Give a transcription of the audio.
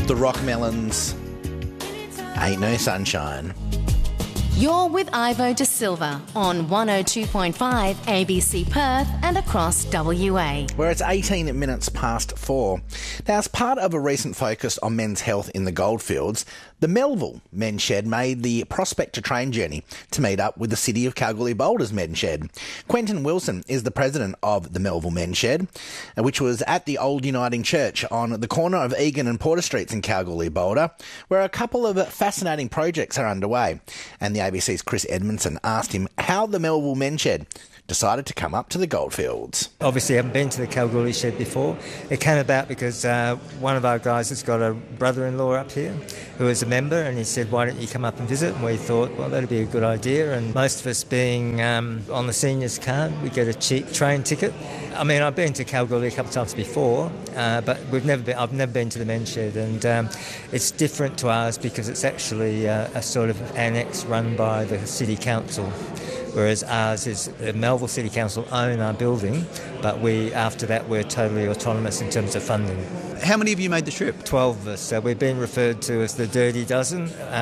The Rockmelons, Ain't No Sunshine. You're with Ivo De Silva on 102.5 ABC Perth and across WA. Where it's 18 minutes past 4. Now, as part of a recent focus on men's health in the goldfields, the Melville Men's Shed made the Prospect to Train journey to meet up with the City of Kalgoorlie-Boulder's Men's Shed. Quentin Wilson is the president of the Melville Men's Shed, which was at the Old Uniting Church on the corner of Egan and Porter Streets in Kalgoorlie-Boulder, where a couple of fascinating projects are underway. And the ABC's Chris Edmondson asked him how the Melville Men's Shed decided to come up to the goldfields. Obviously, I haven't been to the Kalgoorlie Shed before. It came about because one of our guys has got a brother-in-law up here who is a member, and he said, why don't you come up and visit? And we thought, well, that'd be a good idea. And most of us being on the seniors card, we get a cheap train ticket. I mean, I've been to Kalgoorlie a couple of times before, but I've never been to the Men's Shed, and it's different to ours because it's actually a sort of annex run by the City Council. Whereas ours is the Melville City Council own our building, but after that we're totally autonomous in terms of funding. How many of you made the trip? 12 of us. We've been referred to as the Dirty Dozen.